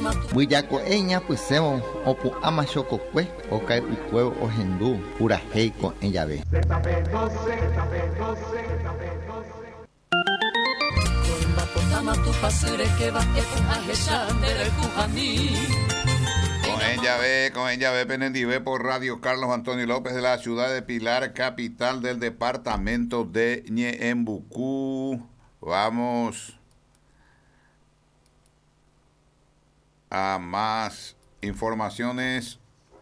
Buyako eña pusemo opu ama chococue okai ucuevo ojendu urajeiko en llave. Con ella Penendive por Radio Carlos Antonio López de la ciudad de Pilar, capital del departamento de Ñeembucú. Vamos a más informaciones.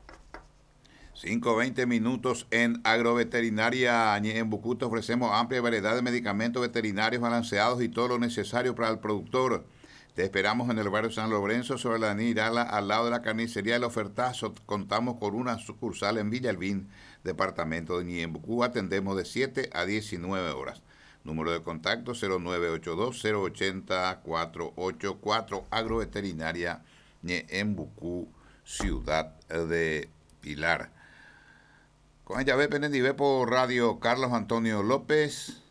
5:20 minutos en Agroveterinaria Ñeembucú. Te ofrecemos amplia variedad de medicamentos veterinarios balanceados y todo lo necesario para el productor. Te esperamos en el barrio San Lorenzo, sobre la Nirala, al lado de la carnicería El Ofertazo. Contamos con una sucursal en Villa Elvin, departamento de Ñeembucú. Atendemos de 7 a 19 horas. Número de contacto 0982-080-484. Agroveterinaria Ñeembucú, ciudad de Pilar. Con ella Penendive por Radio Carlos Antonio López.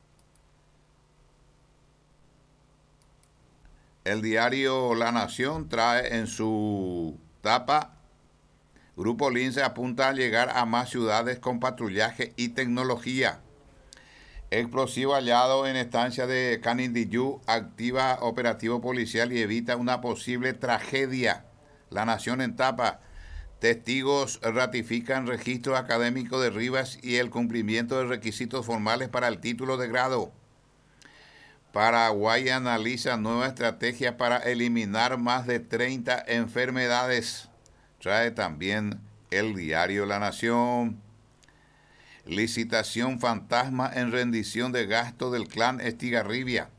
El diario La Nación trae en su tapa: Grupo Lince apunta a llegar a más ciudades con patrullaje y tecnología. Explosivo hallado en estancia de Canindiyú, activa operativo policial y evita una posible tragedia. La Nación en tapa: testigos ratifican registro académico de Rivas y el cumplimiento de requisitos formales para el título de grado. Paraguay analiza nueva estrategia para eliminar más de 30 enfermedades. Trae también el diario La Nación. Licitación fantasma en rendición de gasto del clan Estigarribia.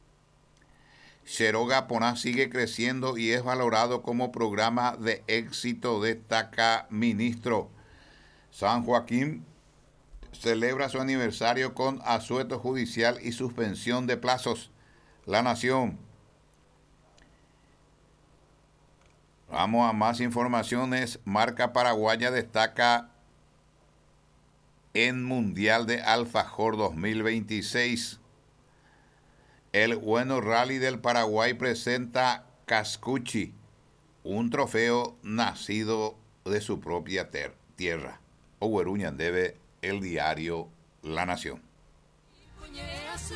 Xiroga Poná sigue creciendo y es valorado como programa de éxito, destaca ministro. San Joaquín celebra su aniversario con asueto judicial y suspensión de plazos. La Nación. Vamos a más informaciones. Marca paraguaya destaca en Mundial de Alfajor 2026. El Bueno Rally del Paraguay presenta Cascuchi, un trofeo nacido de su propia tierra. Oweruñan debe el diario La Nación.